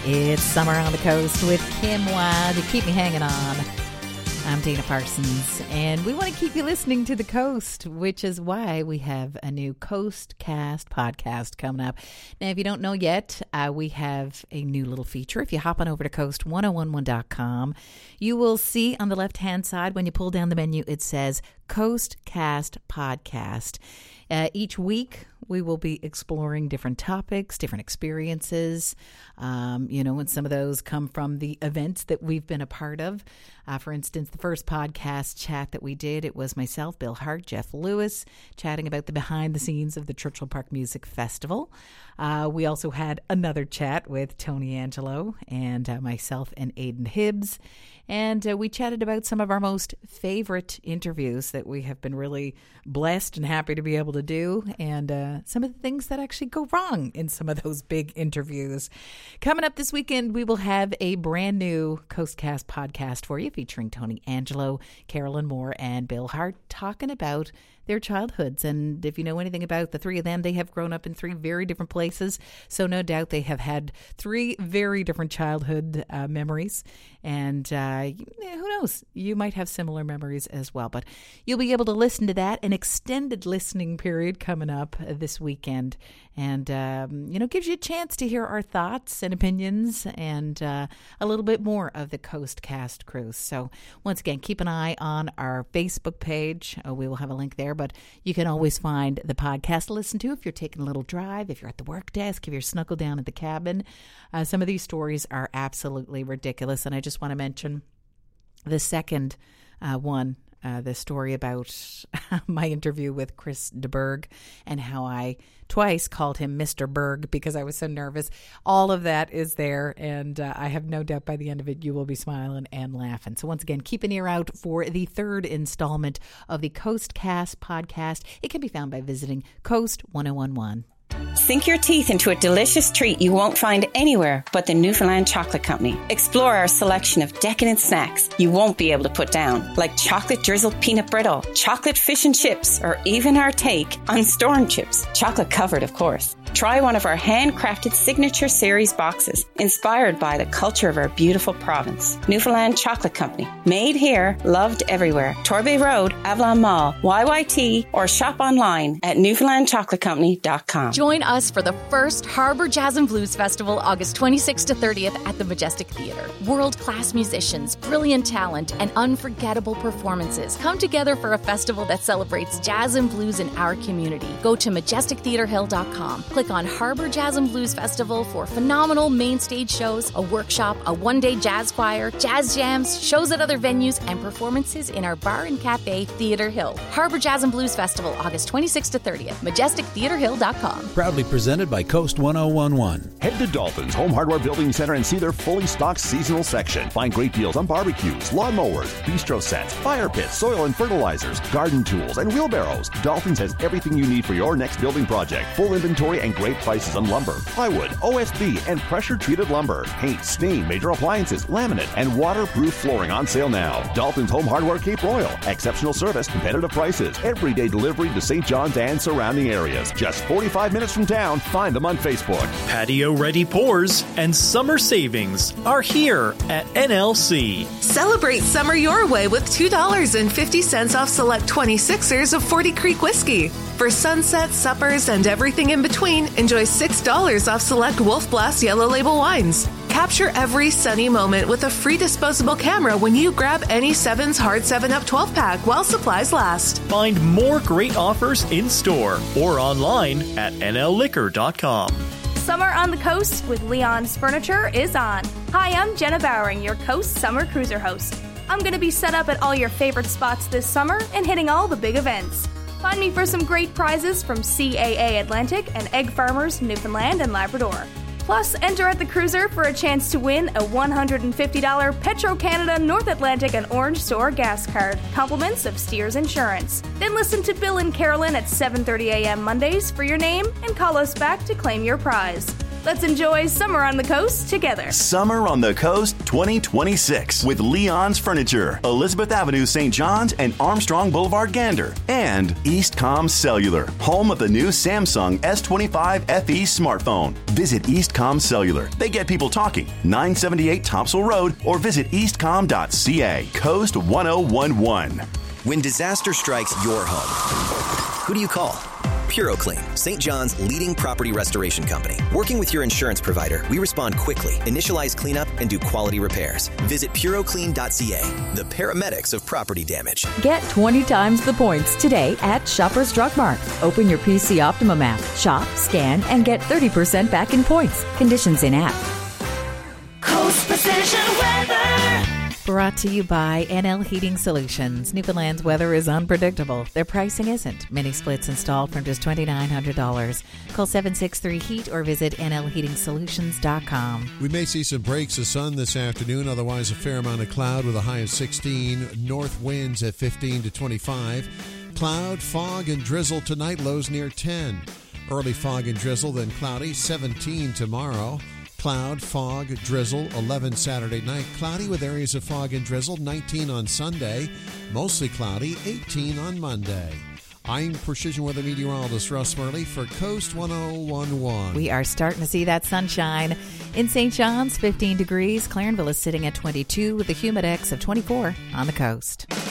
It's Summer on the Coast with Kim Wilde. You keep me hanging on. I'm Dana Parsons, and we want to keep you listening to the coast, which is why we have a new Coastcast podcast coming up. Now, if you don't know yet, we have a new little feature. If you hop on over to coast1011.com, you will see on the left-hand side, when you pull down the menu, it says Coastcast Podcast. Each week, we will be exploring different topics, different experiences, and some of those come from the events that we've been a part of. For instance, the first podcast chat that we did, it was myself, Bill Hart, Jeff Lewis, chatting about the behind the scenes of the Churchill Park Music Festival. We also had another chat with Tony Angelo and myself and Aidan Hibbs. And we chatted about some of our most favorite interviews that we have been really blessed and happy to be able to do, and some of the things that actually go wrong in some of those big interviews. Coming up this weekend, we will have a brand new Coastcast podcast for you featuring Tony Angelo, Carolyn Moore, and Bill Hart talking about their childhoods. And if you know anything about the three of them, they have grown up in three very different places. So no doubt they have had three very different childhood memories. And who knows, you might have similar memories as well. But you'll be able to listen to that, an extended listening period coming up this weekend. And, gives you a chance to hear our thoughts and opinions and a little bit more of the Coastcast cruise. So once again, keep an eye on our Facebook page. We will have a link there, but you can always find the podcast to listen to if you're taking a little drive, if you're at the work desk, if you're snuggled down at the cabin. Some of these stories are absolutely ridiculous. And I just want to mention the second one. The story about my interview with Chris de Burgh and how I twice called him Mr. Berg because I was so nervous. All of that is there, and I have no doubt by the end of it you will be smiling and laughing. So once again, keep an ear out for the third installment of the Coastcast podcast. It can be found by visiting Coast1011. Sink your teeth into a delicious treat you won't find anywhere but the Newfoundland Chocolate Company. Explore our selection of decadent snacks you won't be able to put down, like chocolate drizzled peanut brittle, chocolate fish and chips, or even our take on storm chips, chocolate covered, of course. Try one of our handcrafted signature series boxes, inspired by the culture of our beautiful province. Newfoundland Chocolate Company. Made here, loved everywhere. Torbay Road, Avalon Mall, YYT, or shop online at newfoundlandchocolatecompany.com. Join us for the first Harbor Jazz and Blues Festival, August 26th to 30th at the Majestic Theatre. World-class musicians, brilliant talent, and unforgettable performances come together for a festival that celebrates jazz and blues in our community. Go to majestictheatrehill.com. Click on Harbor Jazz and Blues Festival for phenomenal main stage shows, a workshop, a one-day jazz choir, jazz jams, shows at other venues, and performances in our bar and cafe, Theatre Hill. Harbor Jazz and Blues Festival, August 26th to 30th. majestictheatrehill.com. Proudly presented by Coast 1011. Head to Dalton's Home Hardware Building Center and see their fully stocked seasonal section. Find great deals on barbecues, lawnmowers, bistro sets, fire pits, soil and fertilizers, garden tools, and wheelbarrows. Dalton's has everything you need for your next building project. Full inventory and great prices on lumber, plywood, OSB, and pressure-treated lumber. Paint, stain, major appliances, laminate, and waterproof flooring on sale now. Dalton's Home Hardware Cape Royal. Exceptional service, competitive prices, everyday delivery to St. John's and surrounding areas. Just 45 minutes from town. Find them on Facebook. Patio-ready pours and summer savings are here at NLC. Celebrate summer your way with $2.50 off select 26ers of 40 Creek whiskey. For sunsets, suppers, and everything in between, enjoy $6 off select Wolf Blast Yellow Label wines. Capture every sunny moment with a free disposable camera when you grab any Sevens Hard 7-Up 12-pack while supplies last. Find more great offers in-store or online at nlliquor.com. Summer on the Coast with Leon's Furniture is on. Hi, I'm Jenna Bowering, your Coast Summer Cruiser host. I'm going to be set up at all your favorite spots this summer and hitting all the big events. Find me for some great prizes from CAA Atlantic and Egg Farmers, Newfoundland and Labrador. Plus, enter at the cruiser for a chance to win a $150 Petro-Canada North Atlantic and Orange Store gas card, compliments of Steers Insurance. Then listen to Bill and Carolyn at 7:30 a.m. Mondays for your name and call us back to claim your prize. Let's enjoy Summer on the Coast together. Summer on the Coast 2026 with Leon's Furniture, Elizabeth Avenue, St. John's, and Armstrong Boulevard, Gander. And Eastcom Cellular, home of the new Samsung S25 FE smartphone. Visit Eastcom Cellular. They get people talking. 978 Topsail Road or visit eastcom.ca. Coast 1011. When disaster strikes your home, who do you call? PuroClean, St. John's leading property restoration company. Working with your insurance provider, we respond quickly, initialize cleanup, and do quality repairs. Visit puroclean.ca, the paramedics of property damage. Get 20 times the points today at Shoppers Drug Mart. Open your PC Optimum app, shop, scan, and get 30% back in points. Conditions in app. Coast Precision Weather. Brought to you by NL Heating Solutions. Newfoundland's weather is unpredictable. Their pricing isn't. Mini splits installed from just $2,900. Call 763-HEAT or visit nlheatingsolutions.com. We may see some breaks of sun this afternoon, otherwise a fair amount of cloud with a high of 16. North winds at 15 to 25. Cloud, fog, and drizzle tonight, lows near 10. Early fog and drizzle, then cloudy, 17 tomorrow. Cloud, fog, drizzle, 11 Saturday night. Cloudy with areas of fog and drizzle, 19 on Sunday. Mostly cloudy, 18 on Monday. I'm Precision Weather Meteorologist Russ Murley for Coast 1011. We are starting to see that sunshine. In St. John's, 15 degrees. Clarenville is sitting at 22 with a humidex of 24 on the coast.